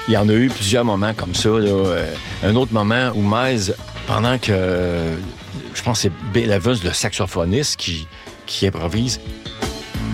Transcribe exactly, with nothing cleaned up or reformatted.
il y en a eu plusieurs moments comme ça. Là. Euh, un autre moment où Miles, pendant que, euh, je pense que c'est Bill Evans, le saxophoniste, qui, qui improvise,